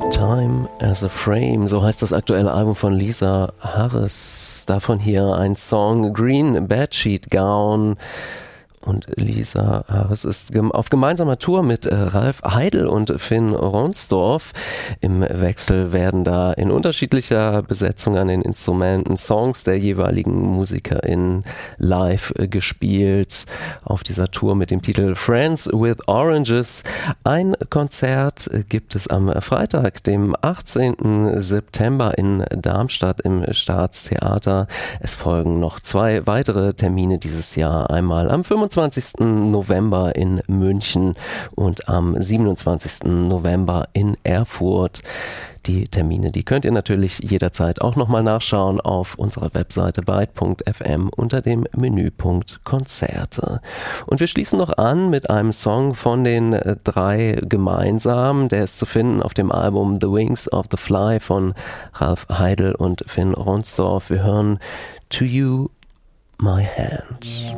Time as a Frame, so heißt das aktuelle Album von Lisa Harris. Davon hier ein Song, Green Bedsheet Gown. Und Lisa Harris ist auf gemeinsamer Tour mit Ralf Heidel und Finn Ronsdorf. Im Wechsel werden da in unterschiedlicher Besetzung an den Instrumenten Songs der jeweiligen MusikerInnen live gespielt. Auf dieser Tour mit dem Titel Friends with Oranges. Ein Konzert gibt es am Freitag, dem 18. September in Darmstadt im Staatstheater. Es folgen noch 2 weitere Termine dieses Jahr. Einmal am 25. November in München und am 27. November in Erfurt. Die Termine, die könnt ihr natürlich jederzeit auch nochmal nachschauen auf unserer Webseite byte.fm unter dem Menüpunkt Konzerte. Und wir schließen noch an mit einem Song von den 3 gemeinsam. Der ist zu finden auf dem Album The Wings of the Fly von Ralf Heidel und Finn Ronsdorf. Wir hören To You My Hand.